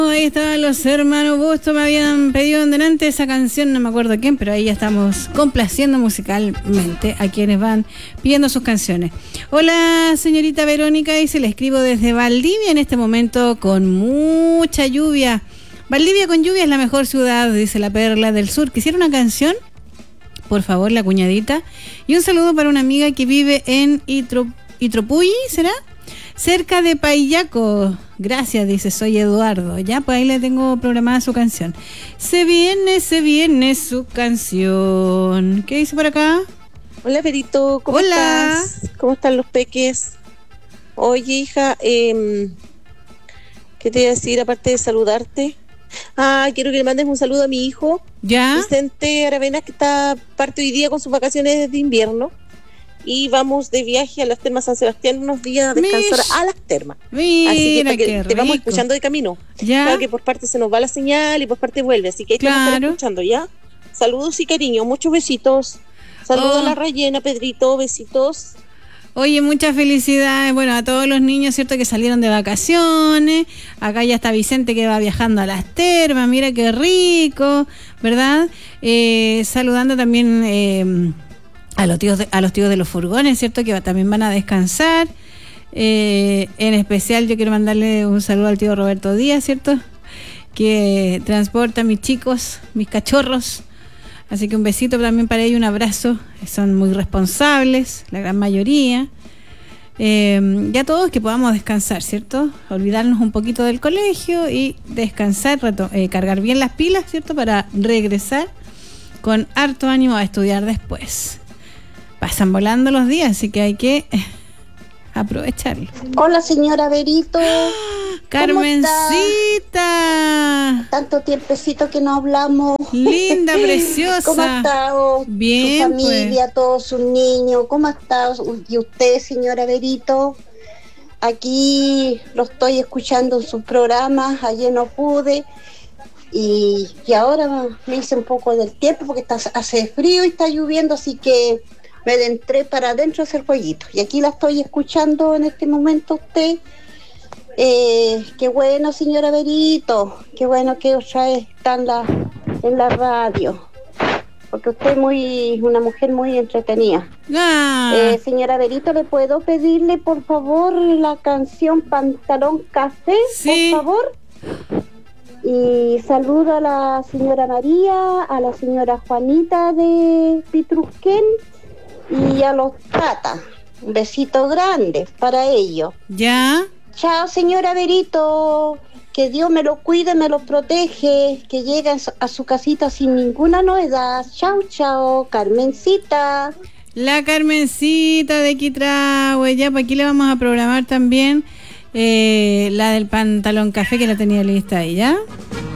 Ahí estaban los hermanos Busto, me habían pedido en delante esa canción, no me acuerdo quién, pero ahí ya estamos complaciendo musicalmente a quienes van pidiendo sus canciones. Hola, señorita Verónica, dice, le escribo desde Valdivia en este momento con mucha lluvia. Valdivia con lluvia es la mejor ciudad, dice la Perla del Sur. ¿Quisiera una canción? Por favor, la cuñadita. Y un saludo para una amiga que vive en Itropulli, ¿será? Cerca de Paillaco. Gracias, dice, soy Eduardo. Ya, pues ahí le tengo programada su canción. Se viene su canción. ¿Qué dice por acá? Hola, Verito, ¿cómo estás? ¿Cómo están los peques? Oye, hija, ¿qué te iba a decir aparte de saludarte? Quiero que le mandes un saludo a mi hijo, ¿Ya? Vicente Aravena, que parte hoy día con sus vacaciones de invierno. Y vamos de viaje a las termas San Sebastián unos días a descansar a las termas. Así que te vamos escuchando de camino. ¿Ya? Claro que por parte se nos va la señal y por parte vuelve, así que ahí te vamos a estar escuchando, ¿ya? Saludos y cariño, muchos besitos. Saludos a la Rayena, Pedrito, besitos. Oye, muchas felicidades, bueno, a todos los niños, ¿cierto?, que salieron de vacaciones. Acá ya está Vicente que va viajando a las termas, mira qué rico, ¿verdad? Saludando también a los tíos de los furgones, ¿cierto?, que también van a descansar. En especial yo quiero mandarle un saludo al tío Roberto Díaz, ¿cierto?, que transporta a mis chicos, mis cachorros. Así que un besito también para ellos, un abrazo. Son muy responsables, la gran mayoría. Ya todos que podamos descansar, ¿cierto? Olvidarnos un poquito del colegio y descansar, cargar bien las pilas, ¿cierto? Para regresar con harto ánimo a estudiar después. Pasan volando los días, así que hay que aprovecharlo. Hola, señora Verito. Carmencita. Tanto tiempecito que no hablamos. Linda, preciosa. ¿Cómo ha estado? Bien, su familia, pues. todos sus niños. ¿Cómo ha estado? Y usted, señora Verito. Aquí lo estoy escuchando en sus programas. Ayer no pude. Y ahora me hice un poco del tiempo porque hace frío y está lloviendo, así que me entré para adentro a hacer jueguitos. Y aquí la estoy escuchando en este momento usted. Qué bueno, señora Verito, qué bueno que otra vez está en la radio, porque usted es una mujer muy entretenida. Señora Verito, ¿le puedo pedirle por favor la canción Pantalón Café? Sí. Por favor. Y saludo a la señora María, a la señora Juanita de Pitrusquén y a los Tata. Un besito grande para ellos. ¿Ya? Chao, señora Verito, que Dios me lo cuide, me lo protege, que llegue a su casita sin ninguna novedad. Chao, chao, Carmencita. La Carmencita de Quitrahue, ya, pues aquí le vamos a programar también la del Pantalón Café, que la tenía lista ahí, ¿ya?